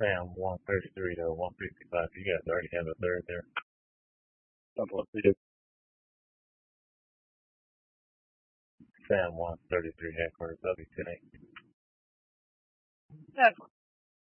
Sam 133 to 165. You guys already have a third there. Double up. We do. Sam 133 headquarters. W10.